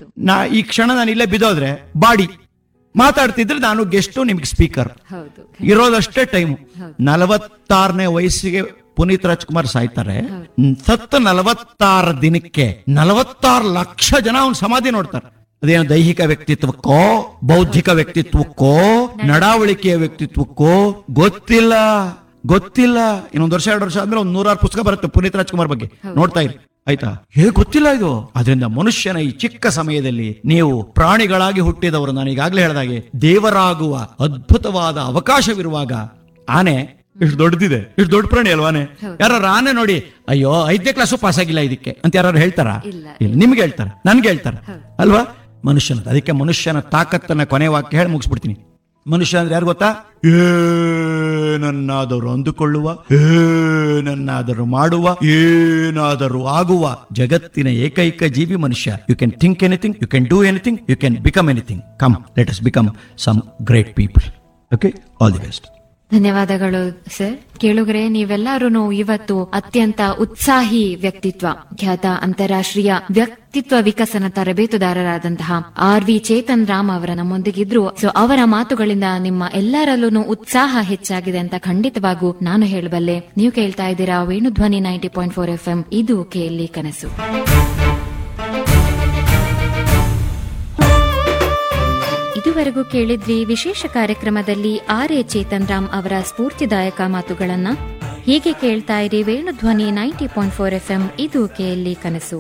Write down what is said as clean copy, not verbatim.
ಈ ಕ್ಷಣ ನಾನು ಇಲ್ಲೇ ಬಿದ್ದೋದ್ರೆ ಬಾಡಿ ಮಾತಾಡ್ತಿದ್ರೆ ನಾನು ಗೆಸ್ಟ್, ನಿಮ್ಗೆ ಸ್ಪೀಕರ್. ಇರೋದಷ್ಟೇ ಟೈಮು. 46ನೇ ವಯಸ್ಸಿಗೆ ಪುನೀತ್ ರಾಜ್ಕುಮಾರ್ ಸಾಯ್ತಾರೆ. ಸತ್ತ 46 ದಿನಕ್ಕೆ 46 ಲಕ್ಷ ಜನ ಅವನ ಸಮಾಧಿ ನೋಡ್ತಾರೆ. ಅದೇನು ದೈಹಿಕ ವ್ಯಕ್ತಿತ್ವಕ್ಕೋ, ಬೌದ್ಧಿಕ ವ್ಯಕ್ತಿತ್ವಕ್ಕೋ, ನಡಾವಳಿಕೆಯ ವ್ಯಕ್ತಿತ್ವಕ್ಕೋ ಗೊತ್ತಿಲ್ಲ. ಇನ್ನೊಂದು ವರ್ಷ 2 ವರ್ಷ ಆದ್ಮೇಲೆ ಒಂದು 100 ಪುಸ್ತಕ ಬರುತ್ತೆ ಪುನೀತ್ ರಾಜ್ಕುಮಾರ್ ಬಗ್ಗೆ, ನೋಡ್ತಾ ಇರಿ ಆಯ್ತಾ. ಗೊತ್ತಿಲ್ಲ ಇದು. ಅದರಿಂದ ಮನುಷ್ಯನ ಈ ಚಿಕ್ಕ ಸಮಯದಲ್ಲಿ ನೀವು ಪ್ರಾಣಿಗಳಾಗಿ ಹುಟ್ಟಿದವರು, ನಾನು ಈಗಾಗಲೇ ಹೇಳಿದಾಗೆ ದೇವರಾಗುವ ಅದ್ಭುತವಾದ ಅವಕಾಶವಿರುವಾಗ, ಆನೆ ಇಷ್ಟು ದೊಡ್ಡದಿದೆ, ಇಷ್ಟು ದೊಡ್ಡ ಪ್ರಾಣಿ ಅಲ್ವಾ ಆನೆ. ಯಾರು ಆನೆ ನೋಡಿ ಅಯ್ಯೋ 5ನೇ ಕ್ಲಾಸು ಪಾಸ್ ಆಗಿಲ್ಲ ಇದಕ್ಕೆ ಅಂತ ಯಾರು ಹೇಳ್ತಾರ? ಇಲ್ಲ, ನಿಮ್ಗೆ ಹೇಳ್ತಾರೆ, ನನ್ಗೆ ಹೇಳ್ತಾರೆ ಅಲ್ವಾ. ಮನುಷ್ಯನ ಅದಕ್ಕೆ ಮನುಷ್ಯನ ತಾಕತ್ತನ್ನ ಕೊನೆ ವಾಕ್ಯ ಹೇಳಿ ಮುಗಿಸ್ಬಿಡ್ತೀನಿ. ಮನುಷ್ಯ ಅಂದ್ರೆ ಯಾರು ಗೊತ್ತಾ? ಏನನ್ನಾದರೂ ಅಂದುಕೊಳ್ಳುವ, ಏನನ್ನಾದರೂ ಮಾಡುವ, ಏನಾದರೂ ಆಗುವ ಜಗತ್ತಿನ ಏಕೈಕ ಜೀವಿ ಮನುಷ್ಯ. You can think anything, you can do anything, you can become anything. Come, let us become some great people. Okay, all the best. ಧನ್ಯವಾದಗಳು ಸರ್. ಕೇಳುಗರೆ, ನೀವೆಲ್ಲರೂ ಇವತ್ತು ಅತ್ಯಂತ ಉತ್ಸಾಹಿ ವ್ಯಕ್ತಿತ್ವ, ಖ್ಯಾತ ಅಂತಾರಾಷ್ಟ್ರೀಯ ವ್ಯಕ್ತಿತ್ವ ವಿಕಸನ ತರಬೇತುದಾರರಾದಂತಹ RV ಚೇತನ್ ರಾಮ್ ಅವರ ನಮ್ಮೊಂದಿಗಿದ್ರು. ಸೊ ಅವರ ಮಾತುಗಳಿಂದ ನಿಮ್ಮ ಎಲ್ಲರಲ್ಲೂ ಉತ್ಸಾಹ ಹೆಚ್ಚಾಗಿದೆ ಅಂತ ಖಂಡಿತವಾಗೂ ನಾನು ಹೇಳಬಲ್ಲೆ. ನೀವು ಕೇಳ್ತಾ ಇದ್ದೀರಾ ವೇಣುಧ್ವನಿ 90.4 FM. ಇದು KLE ಕನಸು. ಇದುವರೆಗೂ ಕೇಳಿದ್ವಿ ವಿಶೇಷ ಕಾರ್ಯಕ್ರಮದಲ್ಲಿ RA ಚೇತನ್ ರಾಮ್ ಅವರ ಸ್ಫೂರ್ತಿದಾಯಕ ಮಾತುಗಳನ್ನ. ಹೀಗೆ ಕೇಳ್ತಾ ಇರಿ ವೇಣುಧ್ವನಿ 90.4 FM. ಇದು KLE ಕನಸು.